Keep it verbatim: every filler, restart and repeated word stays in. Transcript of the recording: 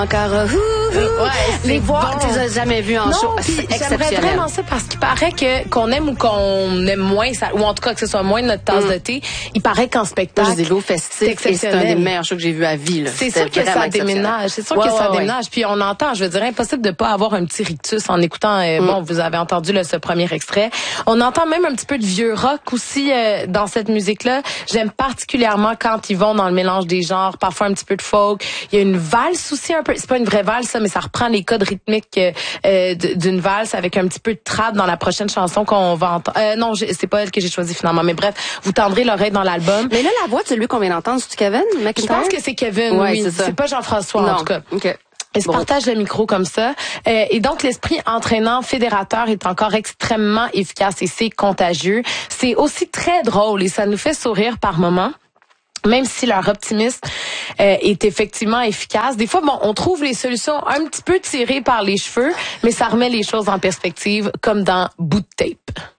Encore, euh, ouh, ouh. Ouais, les voir, bon. tu les as jamais vus en non, show. Puis C'est j'aimerais exceptionnel. vraiment ça parce qu'il paraît que qu'on aime ou qu'on aime moins, ça, ou en tout cas que ce soit moins de notre tasse mm. de thé, il paraît qu'en spectacle, moi, je les ai vus au festif et c'est un des meilleurs shows que j'ai vu à vie. C'est sûr que ça déménage. C'est sûr ouais, que ça ouais, déménage. Puis on entend, je veux dire, impossible de pas avoir un petit rictus en écoutant. Euh, mm. Bon, vous avez entendu là, ce premier extrait. On entend même un petit peu de vieux rock aussi euh, dans cette musique-là. J'aime particulièrement quand ils vont dans le mélange des genres, parfois un petit peu de folk. Il y a une valse aussi un peu. C'est pas une vraie valse, ça, mais ça reprend les codes rythmiques euh, d'une valse avec un petit peu de trad dans la prochaine chanson qu'on va entendre. Euh, non, c'est pas elle que j'ai choisie finalement, mais bref, vous tendrez l'oreille dans l'album. Mais là, la voix de celui qu'on vient d'entendre, c'est Kevin McIntyre? Je pense que c'est Kevin, ouais, oui. C'est pas Jean-François, en tout cas. Okay. Ils se bon. partagent le micro comme ça. Euh, et donc, l'esprit entraînant, fédérateur est encore extrêmement efficace et c'est contagieux. C'est aussi très drôle et ça nous fait sourire par moments. Même si leur optimisme euh, est effectivement efficace, des fois, bon, on trouve les solutions un petit peu tirées par les cheveux, mais ça remet les choses en perspective, comme dans Bout de tape.